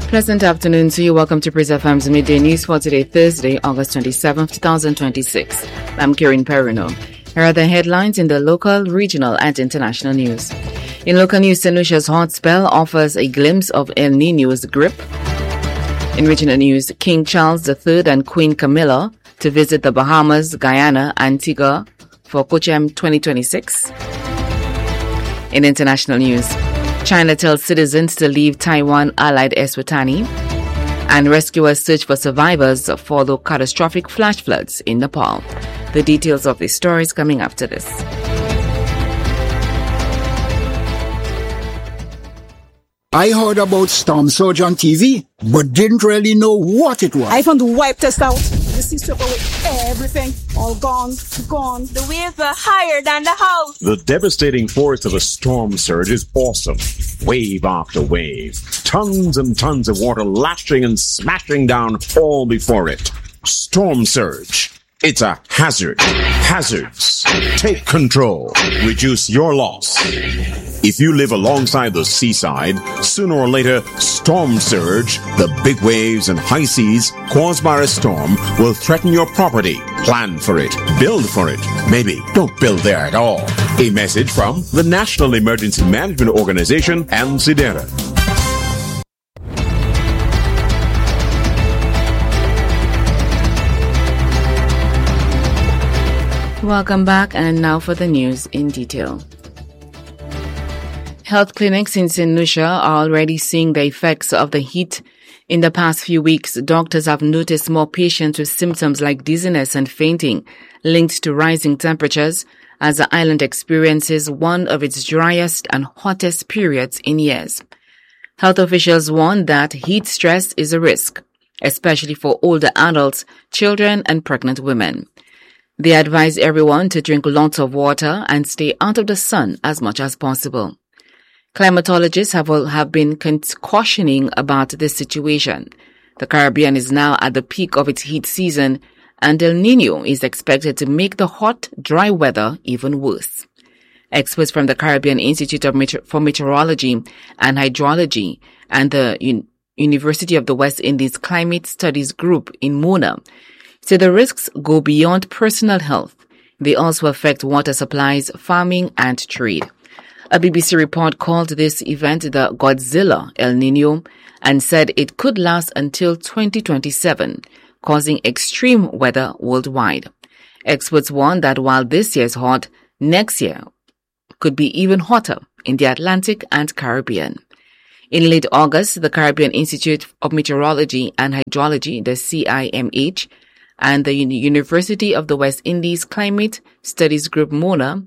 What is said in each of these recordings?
Pleasant afternoon to you. Welcome to Praise FM's Midday News for today, Thursday, August 27th, 2026. I'm Kieran Perino. Here are the headlines in the local, regional, and international news. In local news, St. Lucia's hot spell offers a glimpse of El Niño's grip. In regional news, King Charles III and Queen Camilla to visit the Bahamas, Guyana, Antigua for COCHEM 2026. In international news, China tells citizens to leave Taiwan allied Eswatini, and rescuers search for survivors for the catastrophic flash floods in Nepal. The details of this story is coming after this. I heard about storm surge on TV, but didn't really know what it was. I found the wipe test out. The sea swept away everything. All gone. The waves were higher than the house. The devastating force of a storm surge is awesome. Wave after wave. Tons and tons of water lashing and smashing down all before it. Storm surge. It's a hazard. Hazards. Take control. Reduce your loss. If you live alongside the seaside, sooner or later, storm surge, the big waves and high seas caused by a storm will threaten your property. Plan for it. Build for it. Maybe don't build there at all. A message from the National Emergency Management Organization and NCEDERA. Welcome back, and now for the news in detail. Health clinics in St. Lucia are already seeing the effects of the heat. In the past few weeks, doctors have noticed more patients with symptoms like dizziness and fainting linked to rising temperatures as the island experiences one of its driest and hottest periods in years. Health officials warn that heat stress is a risk, especially for older adults, children, and pregnant women. They advise everyone to drink lots of water and stay out of the sun as much as possible. Climatologists have been cautioning about this situation. The Caribbean is now at the peak of its heat season, and El Niño is expected to make the hot, dry weather even worse. Experts from the Caribbean Institute for Meteorology and Hydrology and the University of the West Indies Climate Studies Group in Mona say the risks go beyond personal health. They also affect water supplies, farming, and trade. A BBC report called this event the Godzilla El Niño and said it could last until 2027, causing extreme weather worldwide. Experts warn that while this year is hot, next year could be even hotter in the Atlantic and Caribbean. In late August, the Caribbean Institute of Meteorology and Hydrology, the CIMH, and the University of the West Indies Climate Studies Group Mona,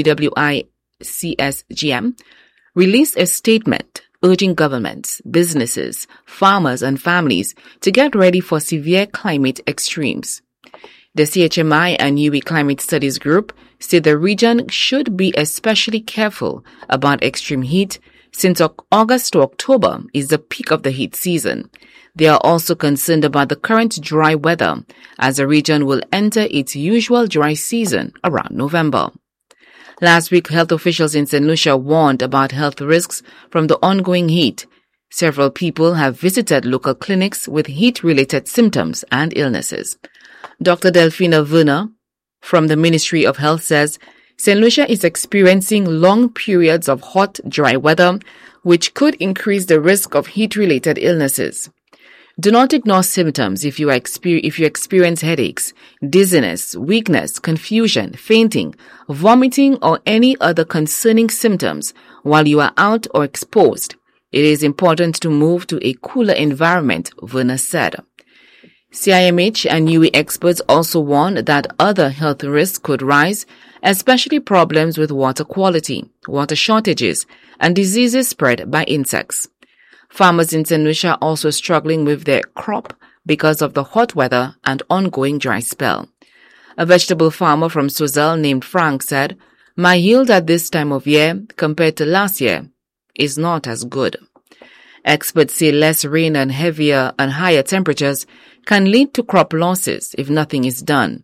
UWICSGM, released a statement urging governments, businesses, farmers, and families to get ready for severe climate extremes. The CHMI and UWI Climate Studies Group said the region should be especially careful about extreme heat since August to October is the peak of the heat season. They are also concerned about the current dry weather as the region will enter its usual dry season around November. Last week, health officials in St. Lucia warned about health risks from the ongoing heat. Several people have visited local clinics with heat-related symptoms and illnesses. Dr. Delphina Werner from the Ministry of Health says St. Lucia is experiencing long periods of hot, dry weather, which could increase the risk of heat-related illnesses. Do not ignore symptoms if you experience headaches, dizziness, weakness, confusion, fainting, vomiting, or any other concerning symptoms while you are out or exposed. It is important to move to a cooler environment, Werner said. CIMH and UWI experts also warned that other health risks could rise, especially problems with water quality, water shortages, and diseases spread by insects. Farmers in St. Lucia are also struggling with their crop because of the hot weather and ongoing dry spell. A vegetable farmer from Sozel named Frank said, "My yield at this time of year compared to last year is not as good." Experts say less rain and heavier and higher temperatures can lead to crop losses if nothing is done.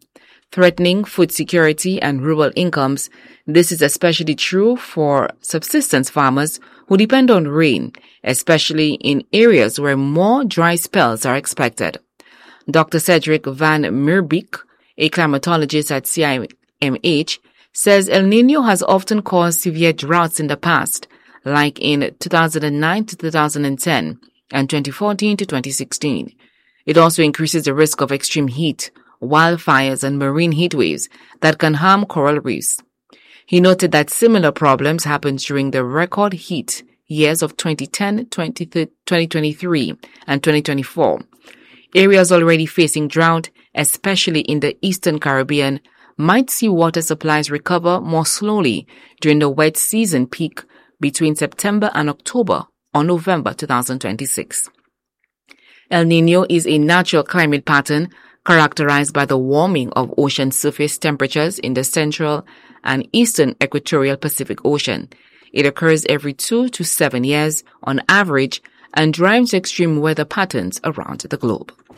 threatening food security and rural incomes. This is especially true for subsistence farmers who depend on rain, especially in areas where more dry spells are expected. Dr. Cedric Van Merbeek, a climatologist at CIMH, says El Niño has often caused severe droughts in the past, like in 2009 to 2010 and 2014 to 2016. It also increases the risk of extreme heat, wildfires, and marine heat waves that can harm coral reefs. He noted that similar problems happened during the record heat years of 2010, 2023, and 2024. Areas already facing drought, especially in the Eastern Caribbean, might see water supplies recover more slowly during the wet season peak between September and October or November 2026. El Niño is a natural climate pattern characterized by the warming of ocean surface temperatures in the central and eastern equatorial Pacific Ocean. It occurs every 2 to 7 years on average and drives extreme weather patterns around the globe.